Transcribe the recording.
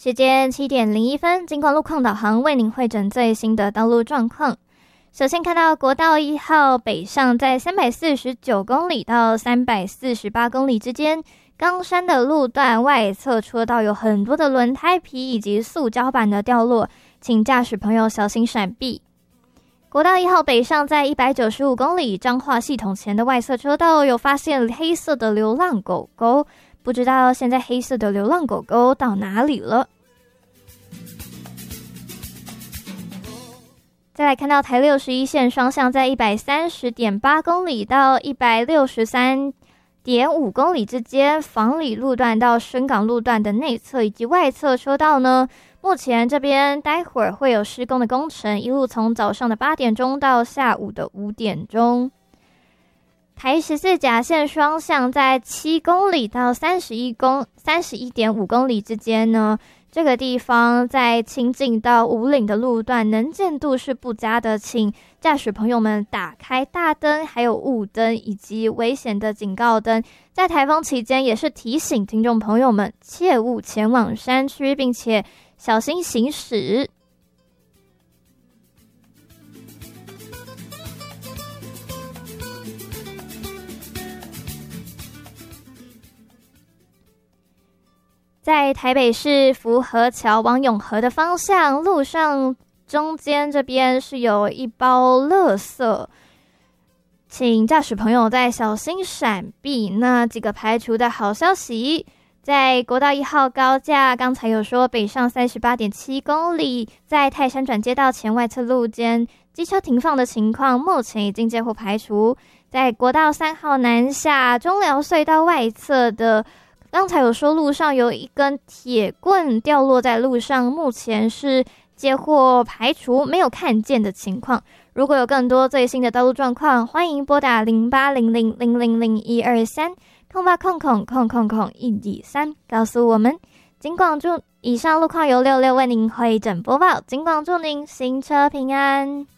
时间7:01，金光路况导航为您汇整最新的道路状况。首先看到国道1号北上在349公里到348公里之间，冈山的路段外侧车道有很多的轮胎皮以及塑胶板的掉落，请驾驶朋友小心闪避。国道1号北上在195公里彰化系统前的外侧车道有发现黑色的流浪狗狗，不知道现在黑色的流浪狗狗到哪里了。再来看到台61线双向在130.8公里到163.5公里之间，房里路段到深港路段的内侧以及外侧车道呢，目前这边待会儿会有施工的工程，一路从早上的8点钟到下午的5点钟。台14甲线双向在7公里到31.5公里之间呢，这个地方在清境到武岭的路段能见度是不佳的，请驾驶朋友们打开大灯还有雾灯以及危险的警告灯。在台风期间也是提醒听众朋友们切勿前往山区，并且小心行驶。在台北市福和桥往永和的方向，路上中间这边是有一包垃圾，请驾驶朋友再小心闪避。那几个排除的好消息，在国道1号高架，刚才有说北上38.7公里，在泰山转接道前外侧路间机车停放的情况，目前已经几乎排除。在国道3号南下中寮隧道外侧的，刚才有说路上有一根铁棍掉落在路上，目前是接获排除，没有看见的情况。如果有更多最新的道路状况，欢迎拨打0800000123，0800000123告诉我们。警广祝以上路况由66为您汇整播报，警广祝您行车平安。